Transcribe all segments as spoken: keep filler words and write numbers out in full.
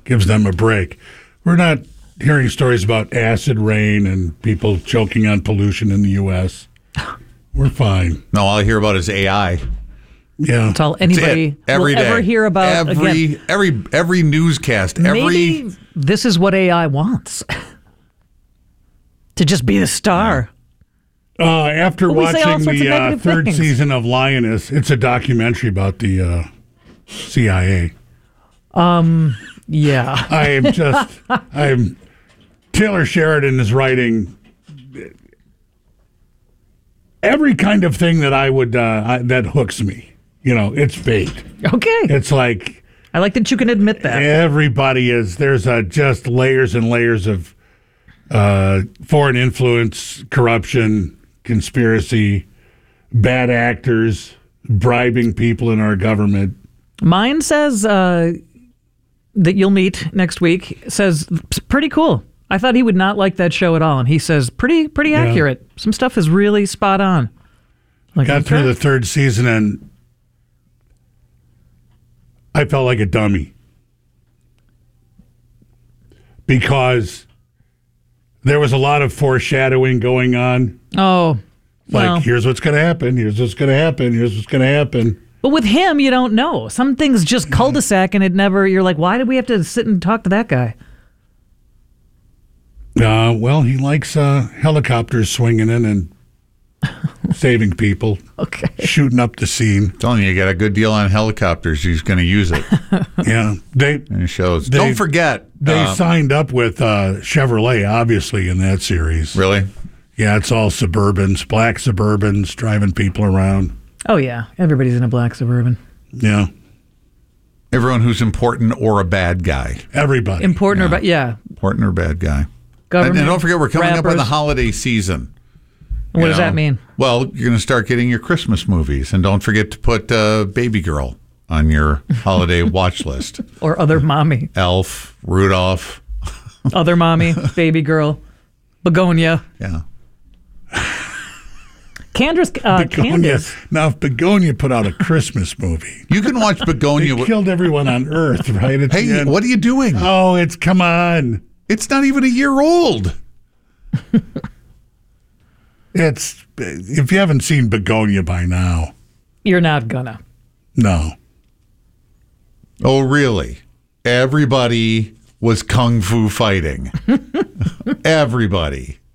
gives them a break. We're not hearing stories about acid rain and people choking on pollution in the U S We're fine. No, all I hear about is A I. Yeah. That's all anybody Every will day. ever hear about. Every, again. every, every newscast, Maybe every... this is what A I wants. To just be the star. Uh, after Well, we say all watching sorts of the uh, negative third things. season of Lioness, it's a documentary about the uh, C I A. Um, yeah. I am just, I'm, Taylor Sheridan is writing every kind of thing that I would, uh, I, that hooks me. You know, it's bait. Okay. It's like, I like that you can admit that. everybody is, there's uh, just layers and layers of uh, foreign influence, corruption, conspiracy, bad actors, bribing people in our government. Mine says uh, that you'll meet next week. Says pretty cool. I thought he would not like that show at all, and he says pretty pretty Yeah. accurate. Some stuff is really spot on. Like, Got okay. through the third season and I felt like a dummy because there was a lot of foreshadowing going on. Oh, Like, well. here's what's going to happen. Here's what's going to happen. Here's what's going to happen. But with him, you don't know. Some things just cul-de-sac, and it never. You're like, why did we have to sit and talk to that guy? Uh, well, he likes uh, helicopters swinging in and saving people, Okay. shooting up the scene. Telling you, you got a good deal on helicopters. He's going to use it. Yeah, they And it shows. They- Don't forget. they uh, signed up with uh, Chevrolet, obviously, in that series. Really? Yeah, it's all Suburbans, black Suburbans, driving people around. Oh yeah, everybody's in a black Suburban. Yeah, Everyone who's important or a bad guy. everybody. Important or but yeah, Important or bad guy. And, government. and don't forget, we're coming up on the rappers. holiday season. What You does know? that mean? Well, you're going to start getting your Christmas movies. And don't forget to put uh, Baby Girl on your holiday watch list. Or other mommy, Elf, Rudolph. other mommy, baby girl, begonia. Yeah. Candace, uh, Begonia. Candace. Now, if Begonia put out a Christmas movie, You can watch they Begonia. with- killed everyone on Earth, right? At the Hey, end. what are you doing? Oh, it's come on. It's not even a year old. It's if you haven't seen Begonia by now, You're not gonna. no. Oh, really? Everybody was kung fu fighting. Everybody.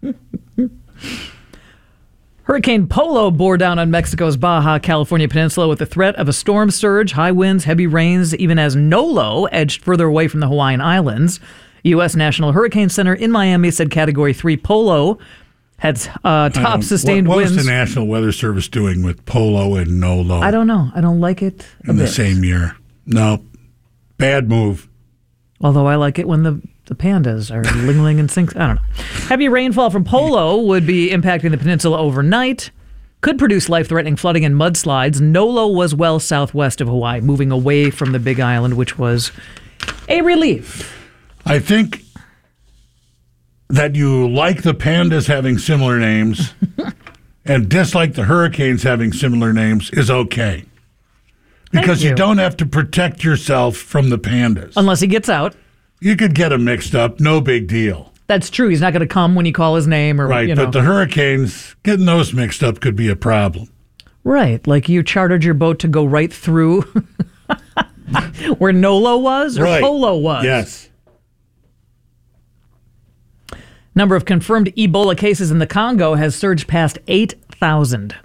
Hurricane Polo bore down on Mexico's Baja California peninsula with the threat of a storm surge, high winds, heavy rains, even as Nolo edged further away from the Hawaiian Islands. U S. National Hurricane Center in Miami said Category three Polo had uh, top Um, sustained what, what winds. was the National Weather Service doing with Polo and Nolo I don't know. I don't like it a in the bit. same year? No. Bad move. Although I like it when the, the pandas are ling-ling and sinks. I don't know. Heavy rainfall from Polo would be impacting the peninsula overnight. Could produce life-threatening flooding and mudslides. Nolo was well southwest of Hawaii, moving away from the Big Island, which was a relief. I think that you like the pandas having similar names and dislike the hurricanes having similar names is okay. Because you. you don't have to protect yourself from the pandas. Unless he gets out. You could get them mixed up, no big deal. That's true. He's not going to come when you call his name or, Right, you know. but the hurricanes, getting those mixed up could be a problem. Right, like you chartered your boat to go right through where Nolo was or Right. Polo was. Yes. Number of confirmed Ebola cases in the Congo has surged past eight thousand.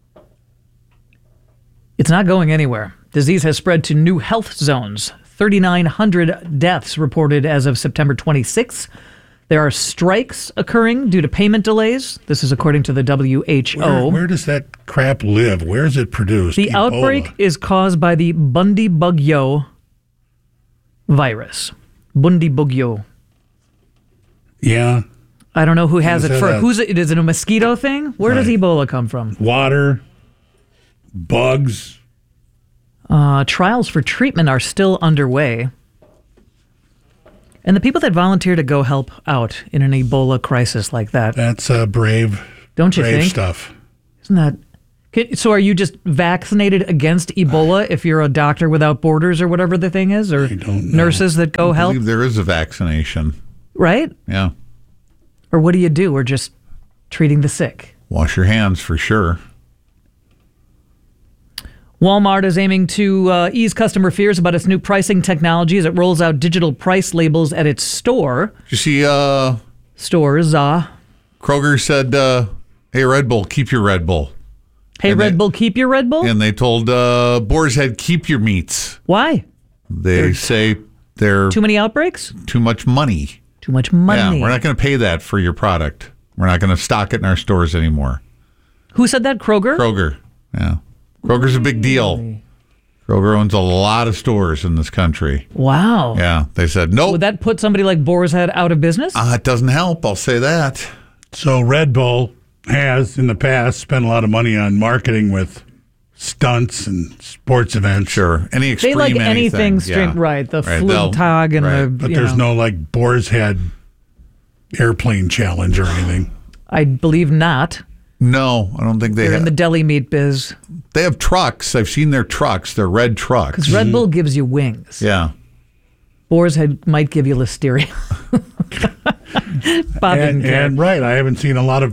It's not going anywhere. Disease has spread to new health zones. three thousand nine hundred deaths reported as of September twenty-sixth. There are strikes occurring due to payment delays. This is according to the W H O. Where, where does that crap live? Where is it produced? The Ebola. outbreak is caused by the Bundibugyo virus. Bundibugyo. Yeah. I don't know who has Is it that first. a- Who's it? Is it a mosquito thing? Where does Right. Ebola come from? Water, bugs. Uh, trials for treatment are still underway. And the people that volunteer to go help out in an Ebola crisis like that, That's uh, brave, don't you brave think? stuff. Isn't that? Can, so are you just vaccinated against Ebola if you're a doctor without borders or whatever the thing is, or I don't know. nurses that go I help, believe there is a vaccination. right? Yeah. Or what do you do? We're just treating the sick. Wash your hands for sure. Walmart is aiming to uh, ease customer fears about its new pricing technology as it rolls out digital price labels at its store. Did you see uh, Stores, uh, Kroger said, uh, hey, Red Bull, keep your Red Bull. hey, And Red they- Bull, keep your Red Bull? And they told uh, Boar's Head, keep your meats. Why? They say they're Too many outbreaks? too much money. Too much money. Yeah, we're not going to pay that for your product. We're not going to stock it in our stores anymore. Who said that? Kroger? Kroger. Yeah. Kroger's a big deal. Kroger owns a lot of stores in this country. Wow. Yeah. They said, nope. Would that put somebody like Boar's Head out of business? Uh, it doesn't help. I'll say that. So Red Bull has, in the past, spent a lot of money on marketing with stunts and sports events. Sure. Any they extreme like anything, anything. string, yeah. right? The Right, they'll- Flugtag and right. the. But you there's know, no like Boar's Head airplane challenge or anything. I believe not. No, I don't think they They're have. in the deli meat biz. They have trucks. I've seen their trucks. They're red trucks. Because Red Bull gives you wings. Yeah. Boar's Head might give you listeria. Bob didn't And, care. and right, I haven't seen a lot of.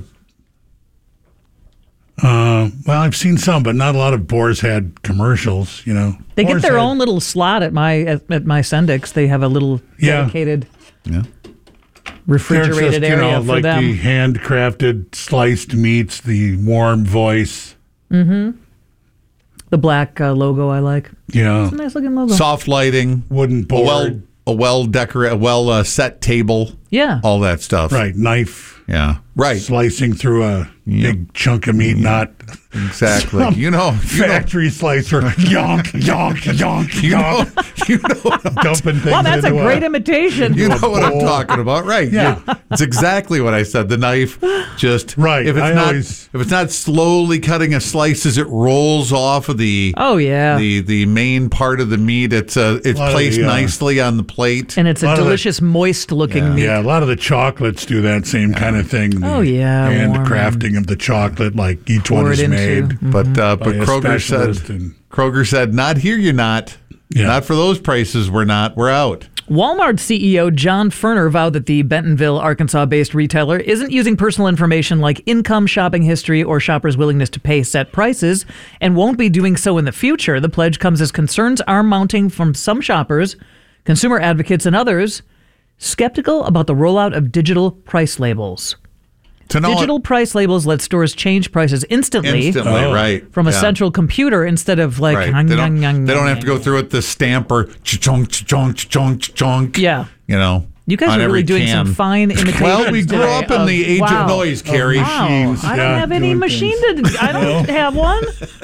Uh, well, I've seen some, but not a lot of Boar's Head commercials. You know, They get Boar's their Head- own little slot at my at, at my Sendix. They have a little Yeah. dedicated Yeah. refrigerated They're just, area you know, for like them. the handcrafted sliced meats, the warm voice. The black uh, logo I like. Yeah, It's a nice looking logo. Soft lighting. wooden A board. well, a well decorated, a well uh, set table. yeah. All that stuff. Right, knife Yeah. Right. slicing through a big chunk of meat, not Exactly. some You know. You know. factory slicer. Yonk, yonk, yonk, You know. yonk. You know. Dumping things Wow, that's a into great imitation. You know what I'm bowl. talking about, right? Yeah. You're- it's exactly what I said. The knife, just Right, If it's I not, always- if it's not slowly cutting a slice as it rolls off of the Oh, yeah. the the main part of the meat, it's uh, it's lot of placed the, uh, nicely on the plate. and it's a lot of the- delicious, moist looking meat. Yeah, a lot of the chocolates do that same kind of thing. The Oh, yeah, and warm crafting of the chocolate, like each Pour one it is into- made. but uh, by but a Kroger specialist said and- Kroger said, not here, you're not. Yeah. Not for those prices. We're not. We're out. Walmart C E O John Furner vowed that the Bentonville, Arkansas-based retailer isn't using personal information like income, shopping history, or shoppers' willingness to pay set prices, and won't be doing so in the future. The pledge comes as concerns are mounting from some shoppers, consumer advocates, and others skeptical about the rollout of digital price labels. To know Digital price labels let stores change prices instantly, instantly, Oh. right? from a Yeah. central computer instead of like. Right. "Hung, They hung, don't, hung, they don't hung, have to go through it the stamper, chonk, chonk, chonk, chonk. Yeah. You know, You guys on are really every doing can. some fine imitations. Well, we grew today up in of- the age wow. of noise, Carrie. Wow. Machines, I don't yeah, have any doing machine to. I don't have one.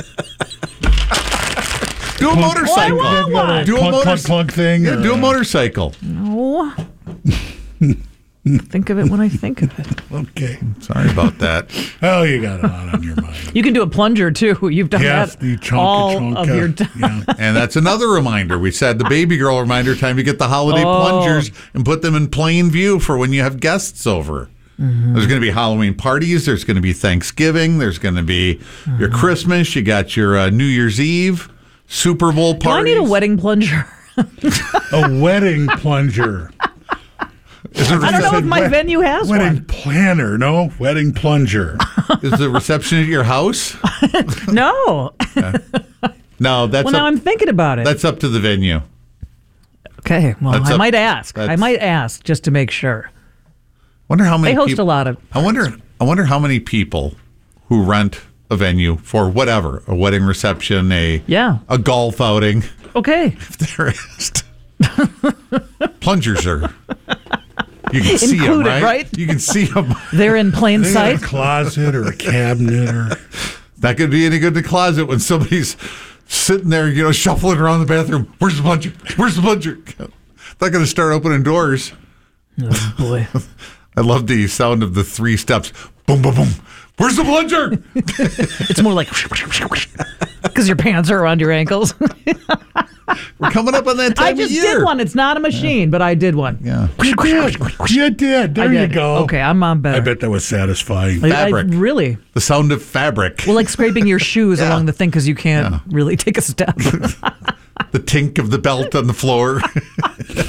Do a motorcycle. Well, I want one. Do a clunk, motor- clunk, clunk thing. Yeah, or, do a uh, motorcycle. No. Think of it when I think of it. Okay. Sorry about that. Oh, you got a lot on your mind. You can do a plunger too. You've done Yes, that the chonka all chonka. of your time. Yeah. And that's another reminder. We said the baby girl reminder time to get the holiday Oh. plungers and put them in plain view for when you have guests over. Mm-hmm. There's going to be Halloween parties. There's going to be Thanksgiving. There's going to be your Mm-hmm. Christmas. You got your uh, New Year's Eve, Super Bowl Do I parties. need a wedding plunger? A wedding plunger. Is the, I don't know said if my wed- venue has Wedding one. planner, no? Wedding plunger. is the reception at your house? No. No, that's Well, now up, I'm thinking about it. that's up to the venue. Okay. Well, That's I up- might ask. I that's- might ask just to make sure. Wonder how many They host peop- a lot of. I wonder. I wonder how many people who rent a venue for whatever, a wedding reception, a Yeah. a golf outing. Okay. If there is plungers are. You can see them, Included, right? right? You can see them. They're in plain They got sight. a closet or a cabinet or Not going to be any good in the closet when somebody's sitting there, you know, shuffling around the bathroom. Where's the plunger? Where's the plunger? Not going to start opening doors. Oh, boy. I love the sound of the three steps. Boom, boom, boom. Where's the plunger? It's more like. Because your pants are around your ankles. We're coming up on that time I just of year. did one. It's not a machine, but I did one. Yeah. You did. You did. There I you did. go. Okay, I'm on better. I bet that was satisfying. I- I- Fabric. really? The sound of fabric. Well, like scraping your shoes Yeah. along the thing because you can't Yeah. really take a step. The tink of the belt on the floor.